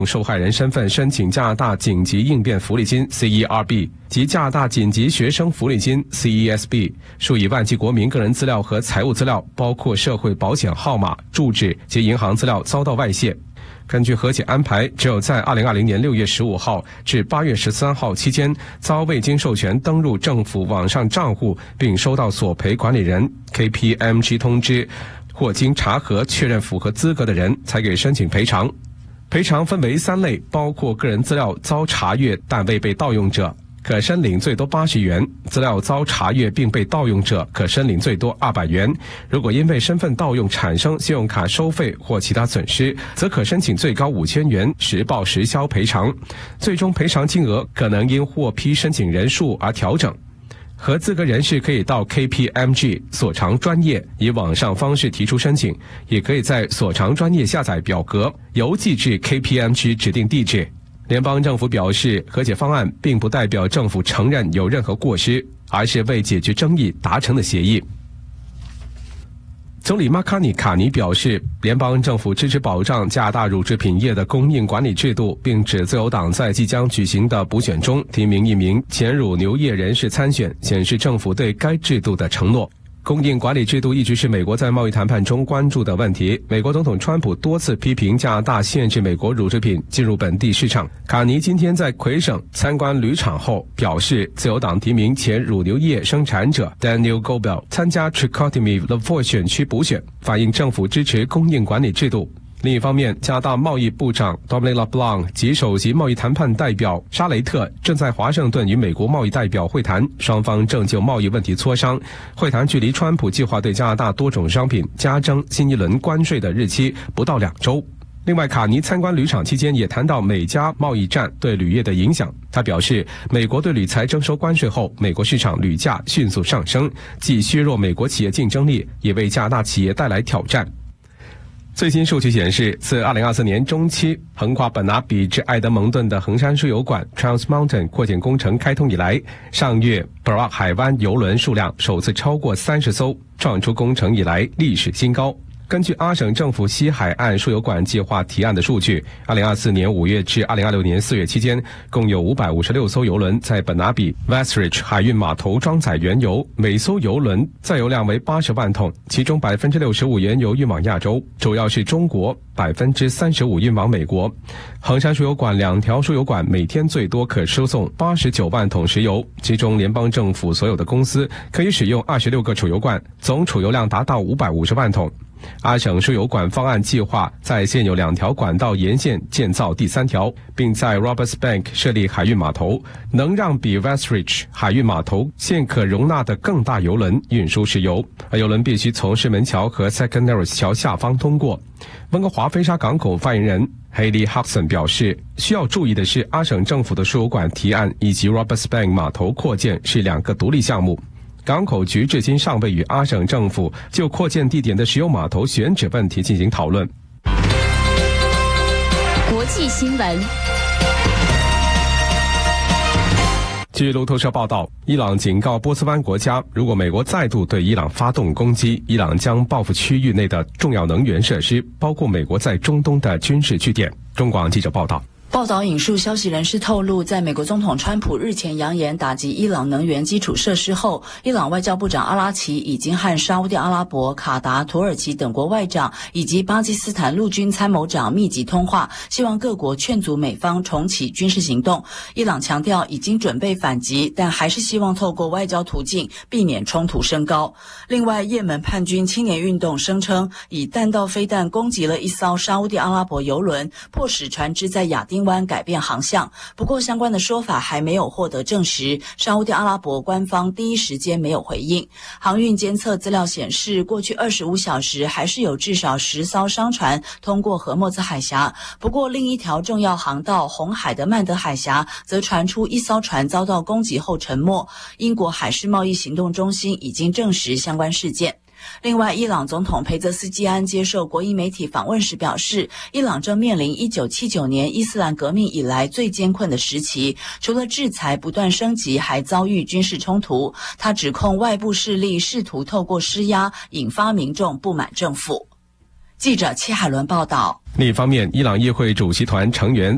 受害人身份申请加拿大紧急应变福利金 CERB 及加拿大紧急学生福利金 CESB， 数以万计国民个人资料和财务资料，包括社会保险号码、住址及银行资料遭到外泄。根据和解安排，只有在2020年6月15号至8月13号期间遭未经授权登入政府网上账户并收到索赔管理人 KPMG 通知或经查核确认符合资格的人才给申请赔偿。赔偿分为3类，包括个人资料遭查阅但未被盗用者，可申领最多80元；资料遭查阅并被盗用者，可申领最多200元。如果因为身份盗用产生信用卡收费或其他损失，则可申请最高5000元实报实销赔偿。最终赔偿金额可能因获批申请人数而调整。合资格人士可以到 KPMG 所长专业以网上方式提出申请，也可以在所长专业下载表格，邮寄至 KPMG 指定地址。联邦政府表示，和解方案并不代表政府承认有任何过失，而是为解决争议达成的协议。总理马卡尼表示，联邦政府支持保障加拿大乳制品业的供应管理制度，并指自由党在即将举行的补选中提名一名前乳牛业人士参选，显示政府对该制度的承诺。供应管理制度一直是美国在贸易谈判中关注的问题。美国总统川普多次批评加拿大限制美国乳制品进入本地市场。卡尼今天在魁省参观铝厂后表示，自由党提名前乳牛业生产者 Daniel Gobel 参加 Chicoutimi-Lavoie 选区补选，反映政府支持供应管理制度。另一方面，加拿大贸易部长 Dominic LeBlanc 及首席贸易谈判代表沙雷特正在华盛顿与美国贸易代表会谈，双方正就贸易问题磋商。会谈距离川普计划对加拿大多种商品加征新一轮关税的日期不到2周。另外，卡尼参观铝厂期间也谈到美加贸易战对铝业的影响。他表示，美国对铝材征收关税后，美国市场铝价迅速上升，既削弱美国企业竞争力，也为加拿大企业带来挑战。最新数据显示，自2024年中期横跨本拿比至埃德蒙顿的横山输油管 Trans Mountain 扩建工程开通以来，上月 Buraq 海湾邮轮数量首次超过30艘，创出工程以来历史新高。根据阿省政府西海岸输油管计划提案的数据，2024年5月至2026年4月期间，共有556艘邮轮在本拿比 Westridge 海运码头装载原油，每艘邮轮载油量为80万桶，其中65%原油运往亚洲，主要是中国，35%运往美国。横山输油管2条输油管每天最多可输送89万桶石油，其中联邦政府所有的公司可以使用26个储油罐，总储油量达到550万桶。阿省输油管方案计划在现有2条管道沿线建造第3条，并在 Roberts Bank 设立海运码头，能让比 Westridge 海运码头现可容纳的更大油轮运输石油，而油轮必须从石门桥和 Second Narrows 桥下方通过。温哥华菲沙港口发言人 Haley Hudson 表示，需要注意的是，阿省政府的输油管提案以及 Roberts Bank 码头扩建是2个独立项目。港口局至今尚未与阿省政府就扩建地点的石油码头选址问题进行讨论。 国际新闻。 据路透社报道，伊朗警告波斯湾国家，如果美国再度对伊朗发动攻击，伊朗将报复区域内的重要能源设施，包括美国在中东的军事据点。中广记者报道。 报道引述消息人士透露，在美国总统川普日前扬言打击伊朗能源基础设施后，伊朗外交部长阿拉奇已经和沙烏地阿拉伯、卡达、土耳其等国外长以及巴基斯坦陆军参谋长密集通话，希望各国劝阻美方重启军事行动。伊朗强调已经准备反击，但还是希望透过外交途径避免冲突升高。另外，也门叛军青年运动声称以弹道飞弹攻击了一艘沙烏地阿拉伯邮轮，迫使船只在亚丁湾改变航向，不过相关的说法还没有获得证实，沙烏地阿拉伯官方第一时间没有回应。航运监测资料显示，过去25小时还是有至少10艘商船通过荷默兹海峡，不过另一条重要航道红海的曼德海峡则传出一艘船遭到攻击后沉没。英国海事贸易行动中心已经证实相关事件。另外，伊朗总统裴泽斯基安接受国营媒体访问时表示，伊朗正面临1979年伊斯兰革命以来最艰困的时期，除了制裁不断升级，还遭遇军事冲突。他指控外部势力试图透过施压引发民众不满政府。记者戚海伦报道。 另一方面，伊朗议会主席团成员